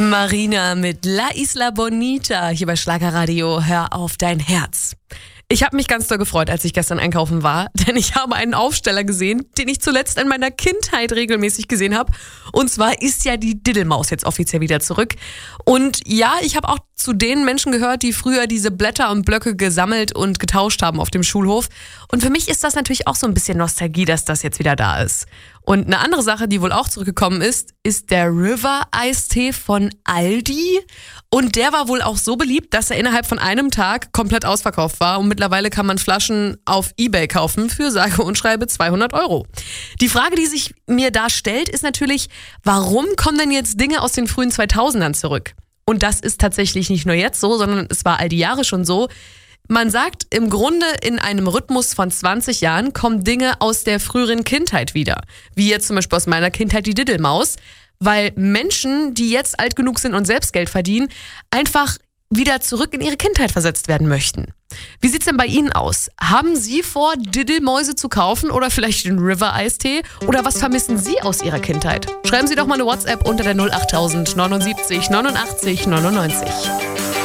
Marina mit La Isla Bonita hier bei Schlagerradio. Hör auf dein Herz. Ich habe mich ganz doll gefreut, als ich gestern einkaufen war, denn ich habe einen Aufsteller gesehen, den ich zuletzt in meiner Kindheit regelmäßig gesehen habe. Und zwar ist ja die Diddelmaus jetzt offiziell wieder zurück. Und ja, ich habe auch zu den Menschen gehört, die früher diese Blätter und Blöcke gesammelt und getauscht haben auf dem Schulhof. Und für mich ist das natürlich auch so ein bisschen Nostalgie, dass das jetzt wieder da ist. Und eine andere Sache, die wohl auch zurückgekommen ist der River Eistee von Aldi. Und der war wohl auch so beliebt, dass er innerhalb von einem Tag komplett ausverkauft war. Und mittlerweile kann man Flaschen auf eBay kaufen für sage und schreibe 200 €. Die Frage, die sich mir da stellt, ist natürlich, warum kommen denn jetzt Dinge aus den frühen 2000ern zurück? Und das ist tatsächlich nicht nur jetzt so, sondern es war all die Jahre schon so. Man sagt, im Grunde in einem Rhythmus von 20 Jahren kommen Dinge aus der früheren Kindheit wieder. Wie jetzt zum Beispiel aus meiner Kindheit die Diddelmaus. Weil Menschen, die jetzt alt genug sind und selbst Geld verdienen, einfach wieder zurück in ihre Kindheit versetzt werden möchten. Wie sieht's denn bei Ihnen aus? Haben Sie vor, Diddelmäuse zu kaufen oder vielleicht den River Eistee? Oder was vermissen Sie aus Ihrer Kindheit? Schreiben Sie doch mal eine WhatsApp unter der 08000 79 89 99.